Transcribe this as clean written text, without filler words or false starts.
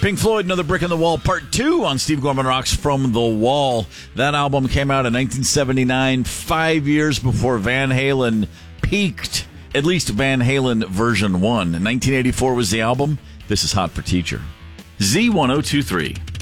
Pink Floyd, Another Brick in the Wall, Part 2 on Steve Gorman Rocks From the Wall. That album came out in 1979, 5 years before Van Halen peaked, at least Van Halen version 1. 1984 was the album. This is Hot for Teacher. Z1023.